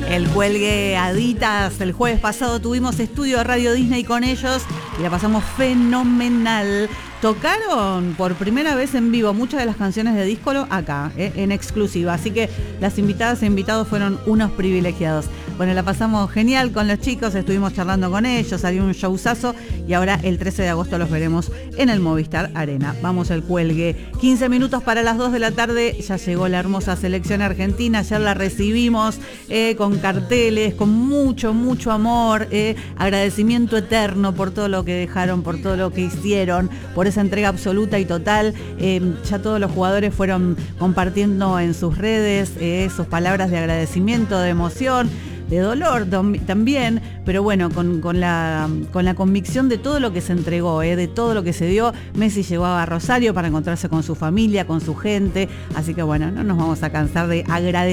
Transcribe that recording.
El cuelgue Aditas. El jueves pasado tuvimos estudio de Radio Disney con ellos y la pasamos fenomenal. Tocaron por primera vez en vivo muchas de las canciones de Díscolo acá, en exclusiva. Así que las invitadas e invitados fueron unos privilegiados. Bueno, la pasamos genial con los chicos, estuvimos charlando con ellos, salió un showzazo y ahora el 13 de agosto los veremos en el Movistar Arena. Vamos al cuelgue. 15 minutos para las 2 de la tarde, ya llegó la hermosa selección argentina, ayer la recibimos con carteles, con mucho, mucho amor, agradecimiento eterno por todo lo que dejaron, por todo lo que hicieron, por esa entrega absoluta y total. Ya todos los jugadores fueron compartiendo en sus redes sus palabras de agradecimiento, de emoción, de dolor también, pero bueno, con la convicción de todo lo que se entregó, de todo lo que se dio. Messi llegó a Rosario para encontrarse con su familia, con su gente, así que bueno, no nos vamos a cansar de agradecer